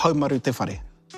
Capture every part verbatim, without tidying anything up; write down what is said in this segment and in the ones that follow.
haumaru te whare.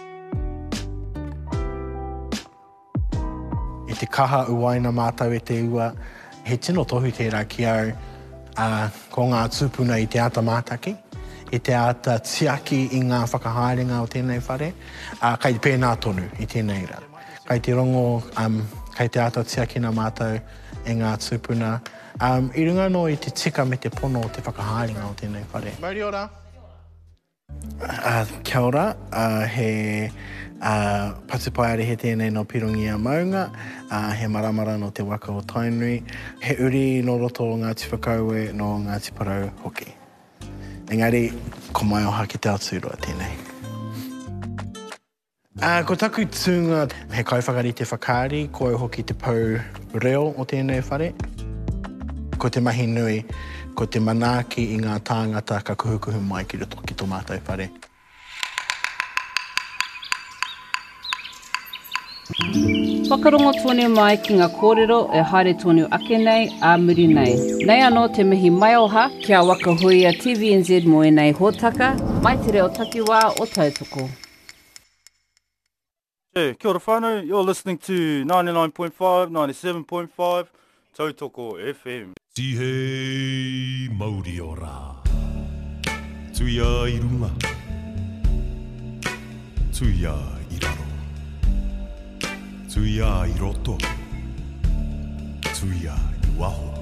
I te kaha uaina mātau e te ua, he tino tohu tērā ki au uh, ko ngā tūpuna i te ata mātaki, i te ata tiaki i ngā whakahaerenga o tēnei whare, uh, kai pēnā tonu i tēnei rā. Kai te rongo, um, kai te ata tiaki nā mātau e ngā tūpuna, um, i runga no i te tika me te pono o te whakahaerenga o tēnei whare. Mauri ora. Uh, kia ora, uh, he uh, patupaere he tēnei no Pirongi a Maunga, uh, he maramara no te waka o Tainui, he uri no roto o Ngāti Whakaue no Ngāti Parau hoki. Engari, ko mai oha ki te aturua tēnei. Uh, ko taku tūnga he kaiwhakari te whakaari, ko au hoki te pau reo o tēnei whare. Ko te mahi nui, ko te manaaki i ngā tāngata ka kuhukuhu mai ki roto ki tō mātou whare. Whakarongo tōne mai ki ngā kōrero e haere tōnu ake nei, a muri nei. Nei anō te mihi mai oha, kia waka hui a T V N Z mo e nei hōtaka, mai te reo takiwā o Tautoko. Hey, kia ora whānau, you're listening to ninety-nine point five, ninety-seven point five, Tautoko F M. Tihei Māori ora. Tuia i runga. Tuia i raro. Tuia i roto. Tuia i waho.